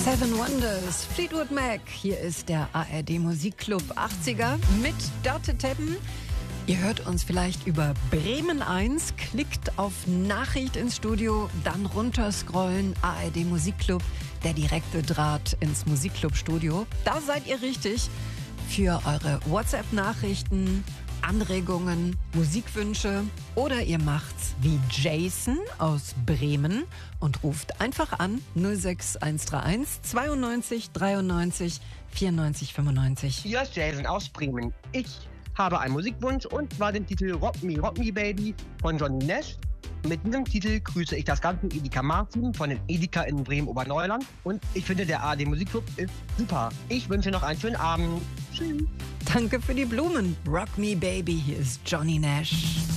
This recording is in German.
Seven Wonders, Fleetwood Mac. Hier ist der ARD Musikclub 80er mit Dörte Teppen. Ihr hört uns vielleicht über Bremen 1, klickt auf Nachricht ins Studio, dann runterscrollen, ARD Musikclub, der direkte Draht ins Musikclub-Studio. Da seid ihr richtig für eure WhatsApp-Nachrichten, Anregungen, Musikwünsche oder ihr macht's wie Jason aus Bremen und ruft einfach an 06131 92 93 94 95. Hier ist Jason aus Bremen. Ich habe einen Musikwunsch und zwar den Titel Rock Me Baby von Johnny Nash. Mit diesem Titel grüße ich das ganze Edeka-Markt-Team von den Edeka in Bremen-Oberneuland und ich finde, der ARD Musikclub ist super. Ich wünsche noch einen schönen Abend. Tschüss. Danke für die Blumen. Rock Me Baby, hier ist Johnny Nash.